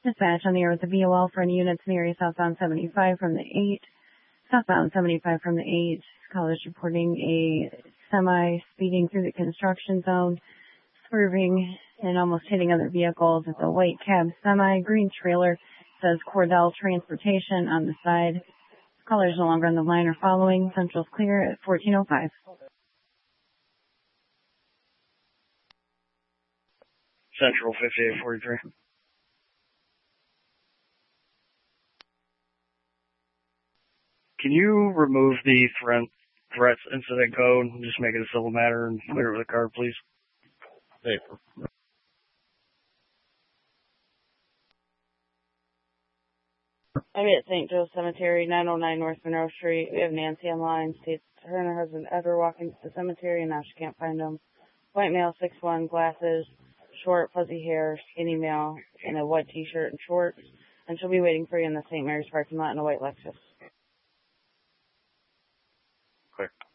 Dispatch on the air with the VOL for any units in the area southbound 75 from the 8. Southbound 75 from the 8. Callers reporting a semi speeding through the construction zone, swerving and almost hitting other vehicles. It's a white cab semi, green trailer. Says Cordell Transportation on the side. Callers no longer on the line are following. Central's clear at 1405. Central 5843. Can you remove the threats incident code and just make it a civil matter and clear it with a card, please? Paper. I'm at St. Joe Cemetery, 909 North Monroe Street. We have Nancy on line. States her and her husband Ed were walking to the cemetery and now she can't find them. White male, 6'1", glasses, short, fuzzy hair, skinny male, in a white t-shirt and shorts. And she'll be waiting for you in the St. Mary's parking lot in a white Lexus. Clear.